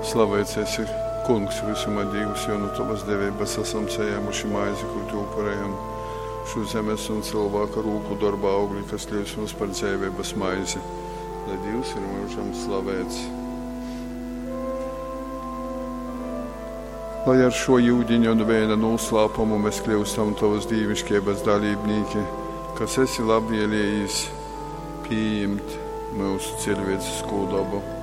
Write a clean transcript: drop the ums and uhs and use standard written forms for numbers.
Slavēts esi, Kungs, visumadīgus, jo no tavas devības esam saņēmuši maizi, kur tu upurējam šo zemes un cilvēka rūku darba augļi, kas ļaus mums par dzīvības maizi. Lai Dievs ir mūžam slavēts. Lai ar šo jūdiņu un vēna noslēpumu mēs kļūstam tavas dievišķības dalībnieki, kas esi labvēlējis pieņemt mūsu cilvēcisko dabu.